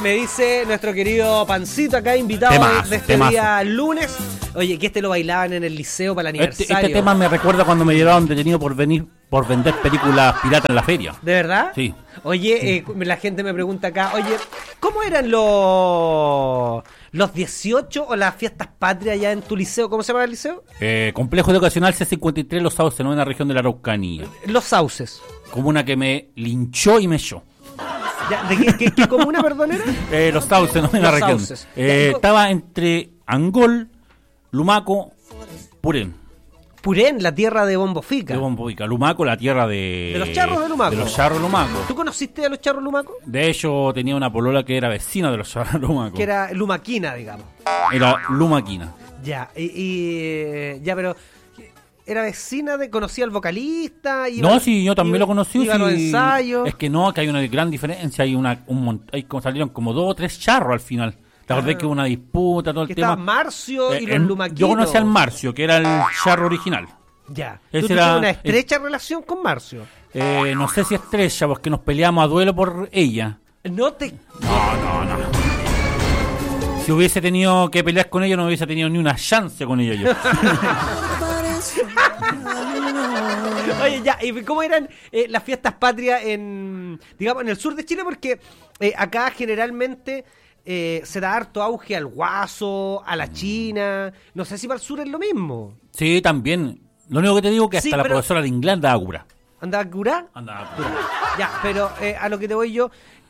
me dice nuestro querido Pancito acá, invitado de este día lunes. Oye, que lo bailaban en el liceo para el aniversario. Este tema me recuerda cuando me llevaron detenido por vender películas piratas en la feria. ¿De verdad? Sí. Oye, la gente me pregunta acá, oye, ¿cómo eran los 18 o las fiestas patrias allá en tu liceo? ¿Cómo se llama el liceo? Complejo Educacional C53, Los Sauces, novena región de la Araucanía. Los Sauces. Comuna que me linchó y me echó. Ya, ¿de qué comuna, perdón, era? Los Sauces, novena región. Estaba entre Angol, Lumaco, Purén. Purén, la tierra de Bombofica. De Bombofica. Lumaco, la tierra de los charros de Lumaco. De los charros Lumaco. ¿Tú conociste a los charros Lumaco? De hecho, tenía una polola que era vecina de los charros Lumaco. Que era lumaquina, digamos. Era lumaquina. Ya, ya, pero era vecina de... ¿Conocía al vocalista? No, sí, yo también lo conocí. Iba a los ensayos. Es que no, que hay una gran diferencia. Salieron como 2 o 3 charros al final. ¿Te acordás que hubo una disputa, todo el tema? Estaba Marcio y los lumaquinos. Yo conocí al Marcio, que era el charro original. Ya. ¿Tú tienes una estrecha relación con Marcio? No sé si estrecha, porque nos peleamos a duelo por ella. No. Si hubiese tenido que pelear con ella, no hubiese tenido ni una chance con ella yo. Oye, ya, ¿y cómo eran las fiestas patrias en el sur de Chile? Porque acá generalmente... se da harto auge al guaso, a la china. No sé si para el sur es lo mismo. Sí, también. Lo único que te digo es que hasta la profesora de inglés andaba a curar. ¿Andaba a curar? Andaba a curar. Ya, pero a lo que te voy yo...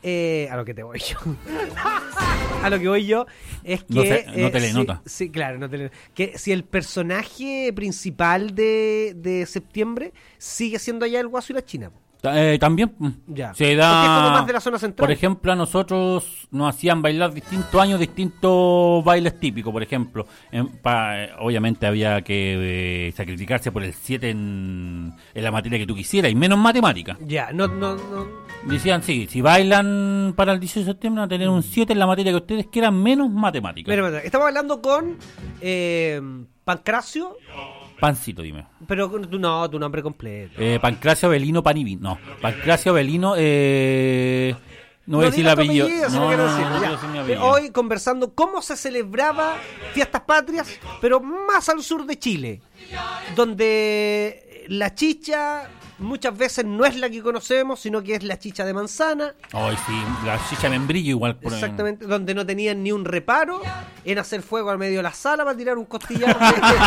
a lo que voy yo es que... No te le nota. Sí, claro, no te le... Que si el personaje principal de septiembre sigue siendo allá el guaso y la china. También ya. Se da, porque es como más de la zona central. Por ejemplo, a nosotros nos hacían bailar distintos años, distintos bailes típicos. Por ejemplo, obviamente había que sacrificarse por el 7 en la materia que tú quisieras y menos matemática. Ya, no. Decían, sí, si bailan para el 18 de septiembre van a tener un 7 en la materia que ustedes quieran, menos matemática. Mira, estamos hablando con Pancracio. Pancito, dime. Pero tu nombre completo. Pancracio Avelino Panivin. No, Pancracio Avelino. No voy a decir el apellido. Hoy conversando cómo se celebraba fiestas patrias, pero más al sur de Chile, donde la chicha muchas veces no es la que conocemos, sino que es la chicha de manzana. Ay, sí, la chicha de membrillo igual. Exactamente, donde no tenían ni un reparo en hacer fuego al medio de la sala para tirar un costillar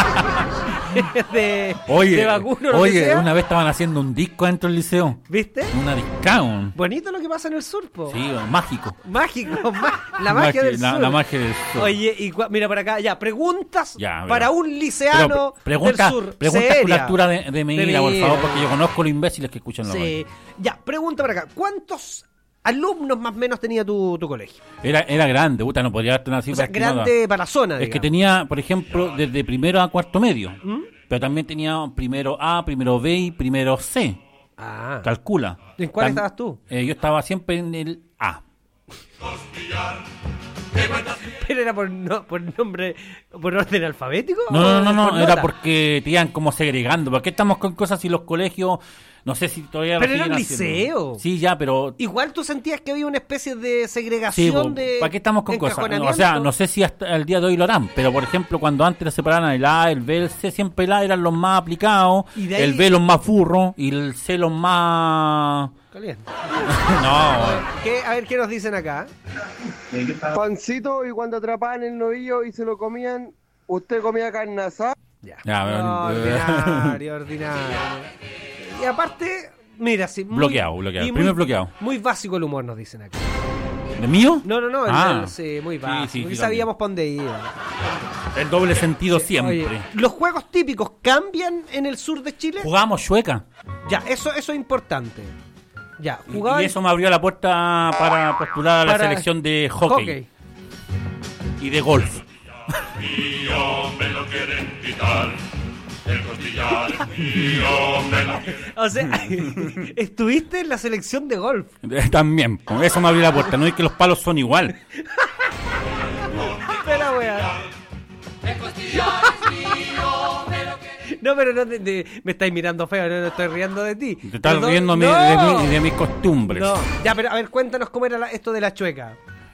de vacuno. Oye, una vez estaban haciendo un disco dentro del liceo. ¿Viste? Una discaón. Bonito lo que pasa en el sur, po. Sí, mágico. Mágico, la magia del sur. La magia del sur. Oye, mira para acá, ya, preguntas para un liceano del sur. Preguntas con la altura de mi ira, por favor, porque yo conozco los imbéciles que escuchan la radio. Ya, pregunta para acá. ¿Cuántos alumnos más o menos tenía tu colegio? Era grande, no podría darte una cifra. O sea, grande para la zona, digamos. Es que tenía, por ejemplo, desde primero a cuarto medio. Pero también tenía primero A, primero B y primero C. Ah. Calcula. ¿En cuál estabas tú? Yo estaba siempre en el A. ¿Pero era por nombre, por orden alfabético? No, era porque te iban como segregando. ¿Por qué estamos con cosas y los colegios? No sé si todavía... Pero era un liceo. Sí, ya, pero... Igual tú sentías que había una especie de segregación ¿para qué estamos con cosas? O sea, no sé si hasta el día de hoy lo harán, pero por ejemplo, cuando antes lo separaban el A, el B, el C, siempre el A eran los más aplicados, el B los más furros y el C los más... Caliente. No. A ver, ¿qué nos dicen acá? Pancito, y cuando atrapaban el novillo y se lo comían, ¿usted comía carne asada? Ordinario. Y aparte, mira, sí. Bloqueado. Primero bloqueado. Muy básico el humor, nos dicen acá. ¿De mío? No, sí, muy básico. Sí, sabíamos para dónde iba. El doble sentido siempre. Oye, ¿los juegos típicos cambian en el sur de Chile? Jugamos chueca. Ya, eso es importante. Ya, y eso me abrió la puerta para postular a la selección de hockey. Y de golf. Mío, me lo quieren quitar. El costillar. Mío, me lo quieren. O sea, estuviste en la selección de golf. También, con eso me abrió la puerta. No es que los palos son igual. Espera, wea. El costillar es mío, me lo quieren. No, pero no me estáis mirando feo, no estoy riendo de ti. Te estás riendo de mis costumbres. No, ya, pero a ver, cuéntanos cómo era esto de la chueca.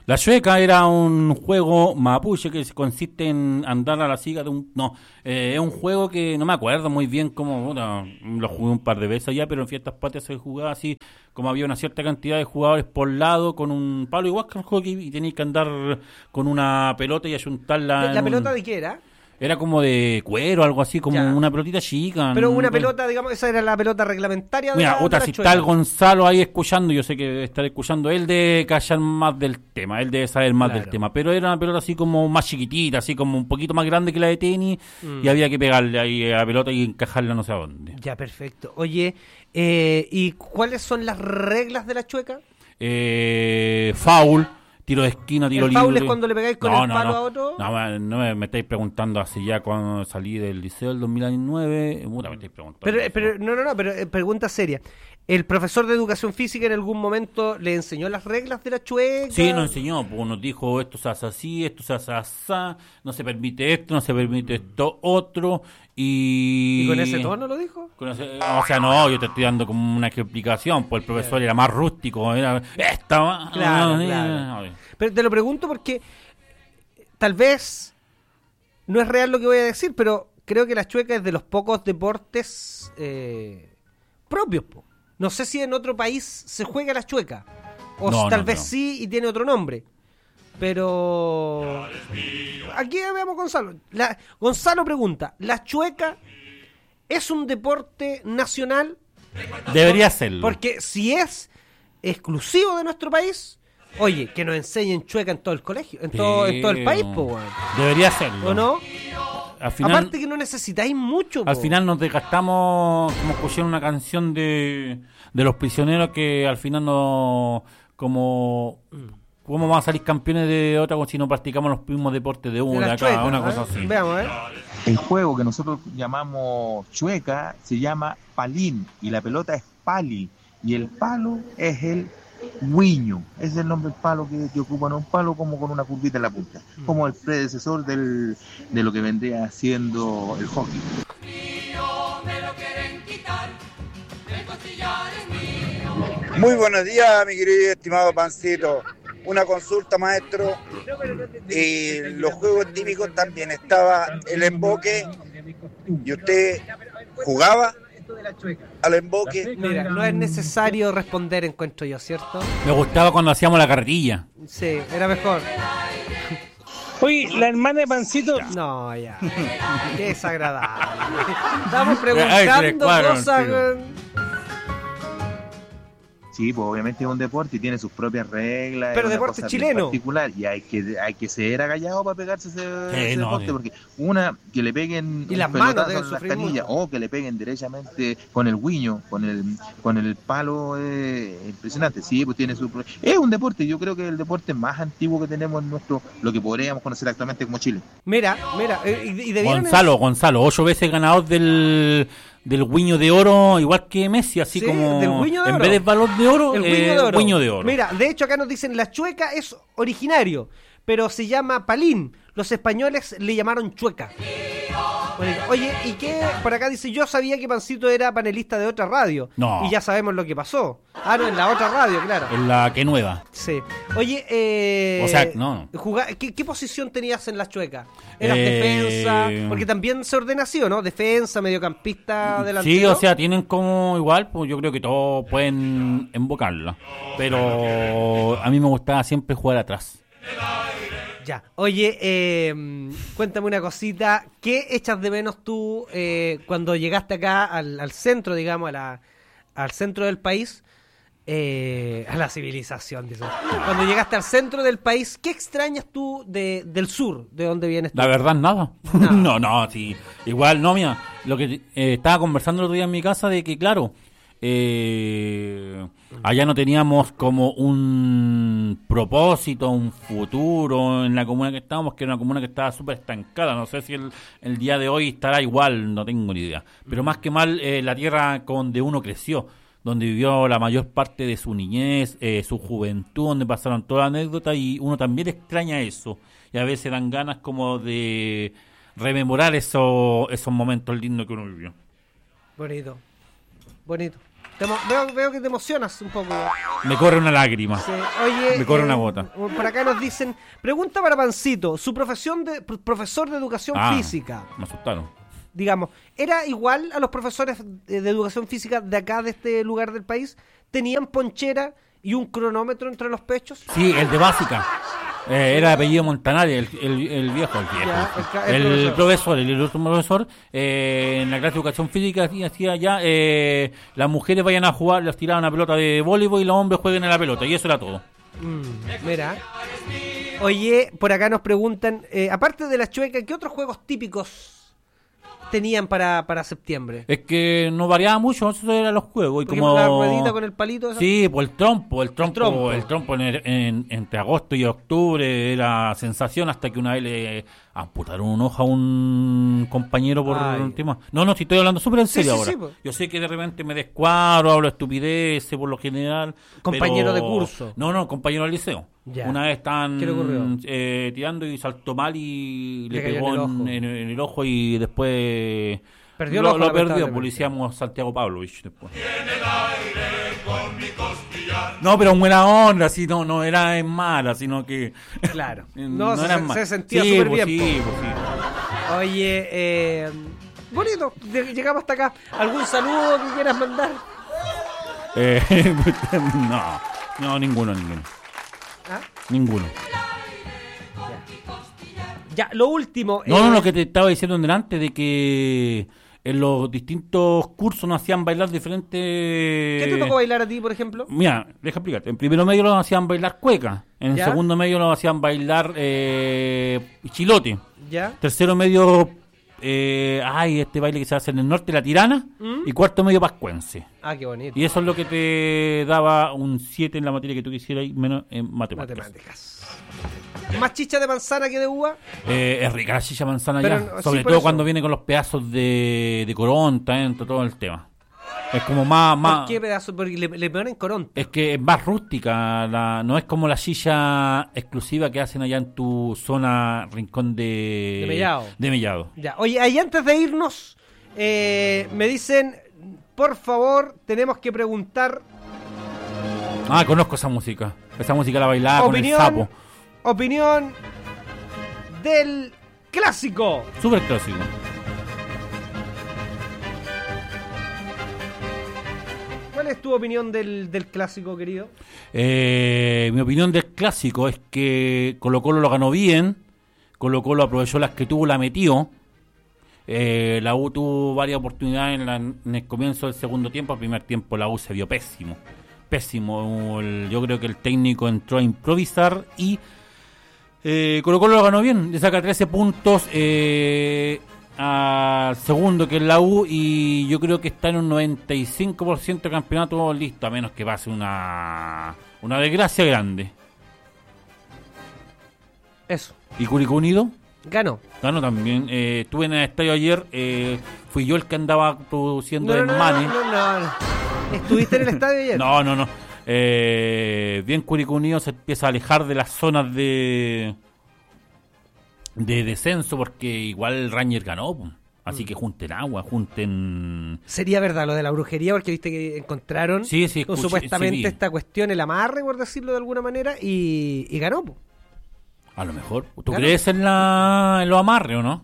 La Chueca era un juego mapuche que consiste en andar a la siga de un... No, es un juego que no me acuerdo muy bien cómo... Bueno, lo jugué un par de veces ya, pero en Fiestas Patrias se jugaba así, como había una cierta cantidad de jugadores por lado, con un palo igual que el hockey, y tenías que andar con una pelota y ayuntarla... ¿La pelota de qué era? Era como de cuero, algo así, como Ya. una pelotita chica. Pero ¿no? una pelota, digamos, esa era la pelota reglamentaria de Mira, la, de otra, la si Chueca. está el Gonzalo ahí escuchando, yo sé que debe estar escuchando, él debe callar más del tema, él debe saber más Claro. del tema, pero era una pelota así como más chiquitita, así como un poquito más grande que la de tenis, y había que pegarle ahí a la pelota y encajarla no sé a dónde. Ya, perfecto. Oye, ¿y cuáles son las reglas de la Chueca? Foul, tiro de esquina, tiro ¿El libre. foul es cuando le pegáis con el palo no. a otro? No me estáis preguntando hace ya cuando salí del liceo del 2009, puta, me estáis preguntando. Pero pregunta seria. ¿El profesor de educación física en algún momento le enseñó las reglas de la Chueca? Sí, nos enseñó, pues nos dijo esto se hace así, esto se hace así, no se permite esto, no se permite esto otro, ¿Y con ese tono lo dijo? O sea, no, yo te estoy dando como una explicación, pues el profesor era más rústico, era esta... Claro. Pero te lo pregunto porque tal vez no es real lo que voy a decir, pero creo que la Chueca es de los pocos deportes propios, po. No sé si en otro país se juega la Chueca. O No, tal no, vez no. sí y tiene otro nombre. Pero aquí veamos Gonzalo. Gonzalo pregunta, ¿la Chueca es un deporte nacional? Debería serlo. Porque si es exclusivo de nuestro país, oye, que nos enseñen Chueca en todo el colegio, en todo el país, po, weón. Debería serlo. ¿O no? Al final, Aparte que no necesitáis mucho, po. al final nos desgastamos, como escucharon una canción de los prisioneros que al final no... como... ¿Cómo vamos a salir campeones de otra cosa si no practicamos los mismos deportes de De uno, de la acá, Chueca, una ¿eh? cosa así? Veamos, a ver. El juego que nosotros llamamos Chueca se llama palín y la pelota es pali y el palo es el guiño. Ese es el nombre del palo que ocupan, un palo como con una curvita en la punta, como el predecesor de lo que vendría siendo el hockey. Muy buenos días, mi querido y estimado Pancito. Una consulta, maestro. Y los juegos típicos también estaba el emboque. ¿Y usted jugaba al emboque? Mira, no es necesario responder, encuentro yo, ¿cierto? Me gustaba cuando hacíamos la carretilla. Sí, era mejor. Oye, la hermana de Pancito, No, ya. Qué desagradable. Estamos Ay, preguntando claro, cosas. tío. weón. Sí, pues obviamente es un deporte y tiene sus propias reglas. Pero es una deporte cosa chileno. bien particular y hay que ser agallado para pegarse ese no, deporte, sí. porque que le peguen Y un las manos pelotazo deben en las sufrir canillas mucho. o que le peguen derechamente con el guiño, con el palo, impresionante. Sí, pues tiene es un deporte, yo creo que es el deporte más antiguo que tenemos en lo que podríamos conocer actualmente como Chile. Mira, y debieron... Gonzalo, 8 veces ganador del guiño de oro, igual que Messi, así Sí, como del guiño de en oro. vez del balón de oro, El guiño de oro. Mira, Mira, de hecho acá nos dicen la Chueca es originario, pero se llama palín. Los españoles le llamaron Chueca. Oye, ¿y qué? Por acá dice, yo sabía que Pancito era panelista de otra radio. No. Y ya sabemos lo que pasó. Ah, no, en la otra radio, claro. en la que nueva. Sí. Oye, O sea, no. ¿Qué posición tenías en la Chueca? ¿Eras Eh, defensa? Porque también se ordena así, ¿o no? Defensa, mediocampista, delantero. Sí, o sea, tienen como igual, pues yo creo que todos pueden invocarla. Pero a mí me gustaba siempre jugar atrás. Ya. Oye, cuéntame una cosita. ¿Qué echas de menos tú cuando llegaste acá al centro, digamos, al centro del país? A la civilización, dice. Cuando llegaste al centro del país, ¿qué extrañas tú del sur, de donde vienes tú? La verdad, nada. Nada. no, sí. Igual, no, mira, lo que estaba conversando el otro día en mi casa de que, claro, allá no teníamos como un propósito, un futuro en la comuna que estábamos, que era una comuna que estaba súper estancada. No sé si el día de hoy estará igual, no tengo ni idea. Pero más que mal, la tierra donde uno creció, donde vivió la mayor parte de su niñez, su juventud, donde pasaron todas las anécdotas, y uno también extraña eso. Y a veces dan ganas como de rememorar esos momentos lindos que uno vivió. Bonito. Bonito. Veo que te emocionas un poco. Me corre una lágrima. Sí. Oye, Me corre una gota. Por acá nos dicen, pregunta para Pancito, su profesión de profesor de educación física, Me asustaron. digamos, ¿era igual a los profesores de educación física de acá, de este lugar del país? ¿Tenían ponchera y un cronómetro entre los pechos? Sí, el de básica. Era de apellido Montanari, el viejo. El profesor, el ilustre profesor, en la clase de educación física hacía ya, las mujeres vayan a jugar, les tiraban una pelota de voleibol y los hombres jueguen a la pelota, y eso era todo. Mira. Oye, por acá nos preguntan, aparte de la chueca, ¿qué otros juegos típicos tenían para septiembre? Es que no variaba mucho, esos eran los juegos. Y como la ruedita con el palito. ¿Eso? Sí, pues el trompo entre agosto y octubre era sensación, hasta que una vez le amputaron un ojo a un compañero por un tema. No, si estoy hablando súper en serio ahora. Sí, pues. Yo sé que de repente me descuadro, hablo estupideces por lo general. Compañero pero... de curso. No, compañero del liceo. Ya. Una vez estaban ¿Qué le ocurrió? Tirando y saltó mal y le cayó pegó en el ojo y después perdió el ojo, lo perdió. lamentablemente. Policíamos Santiago Pavlovich después. No, pero en buena onda, si no era en mala, sino que Claro. no era en mala. Se sentía Sí, súper pues, bien. sí, pues, sí. Oye, bonito, llegamos hasta acá. ¿Algún saludo que quieras mandar? No, ninguno. ¿Ah? Ninguno. Ya, lo último. No, lo que te estaba diciendo delante, de que en los distintos cursos nos hacían bailar diferentes... ¿Qué te tocó bailar a ti, por ejemplo? Mira, deja explicarte. En primero medio nos hacían bailar cueca. En el ¿Ya? segundo medio nos hacían bailar chilote. ¿Ya? Tercero medio... este baile que se hace en el norte, la tirana. Y cuarto medio pascuense. Ah, qué bonito. Y eso es lo que te daba un 7 en la materia que tú quisieras, y menos en matemáticas. ¿Más chicha de manzana que de uva? Es rica la chicha manzana. Pero, ya. sí, Sobre por todo eso. cuando viene con los pedazos de coronta, dentro todo el tema. Es como más... ¿Por qué pedazo? Porque le ponen coronta. Es que es más rústica, no es como la chicha exclusiva que hacen allá en tu zona rincón de Mellado. Ya. Oye, ahí antes de irnos, me dicen, por favor, tenemos que preguntar... Conozco esa música. Esa música la bailaba con el sapo. Opinión del clásico. Súper clásico. ¿Cuál es tu opinión del clásico, querido? Mi opinión del clásico es que Colo-Colo lo ganó bien. Colo-Colo aprovechó las que tuvo, la metió. La U tuvo varias oportunidades en el comienzo del segundo tiempo. Al primer tiempo la U se vio pésimo. Yo creo que el técnico entró a improvisar y Colo-Colo lo ganó bien. Le saca 13 puntos al segundo, que es la U, y yo creo que está en un 95% de campeonato listo, a menos que pase una desgracia grande. Eso. ¿Y Curicó Unido? Ganó también. Estuve en el estadio ayer. Fui yo el que andaba produciendo desmanes. No. ¿Estuviste en el estadio ayer? No. Bien, Curicó Unido se empieza a alejar de las zonas de descenso, porque igual Ranger ganó. Así que junten agua, junten... ¿Sería verdad lo de la brujería? Porque viste que encontraron Sí, con escuché, supuestamente sí. esta cuestión, el amarre, por decirlo de alguna manera, y ganó. Po. A lo mejor. ¿Tú Claro. crees en los amarres o no?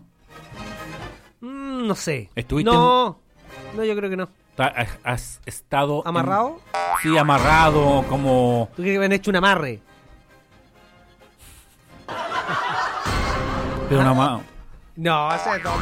No sé. ¿Estuviste No, yo creo que no. ¿Has estado... ¿Amarrado? Sí, amarrado, como... ¿Tú crees que me han hecho un amarre? Pero No, ese es tonto.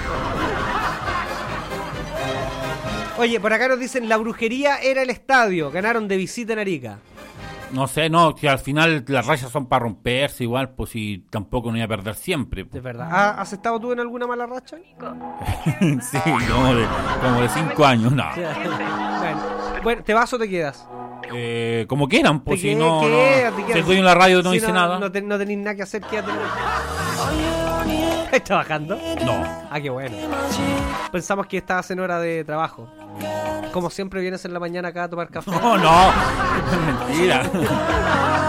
Oye, por acá nos dicen, la brujería era el estadio, ganaron de visita en Arica. No sé, si al final las rayas son para romperse igual, pues si tampoco no iba a perder siempre. De verdad. ¿Has estado tú en alguna mala racha? Sí, como de 5 años, no. Bueno, ¿te vas o te quedas? Como quieran, pues si no... Quédate. Si el dueño de la radio no Si dice nada. No tenéis nada que hacer, quédate. ¿Estás trabajando? No. Ah, qué bueno. Pensamos que estabas en hora de trabajo. Como siempre vienes en la mañana acá a tomar café. No, mentira.